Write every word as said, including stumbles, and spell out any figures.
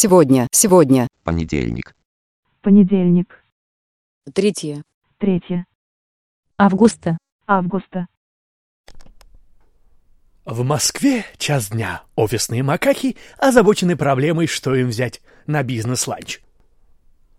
Сегодня, сегодня. Понедельник. Понедельник. Третье. Третье. Августа. Августа. В Москве час дня. Офисные макаки озабочены проблемой, что им взять на бизнес-ланч.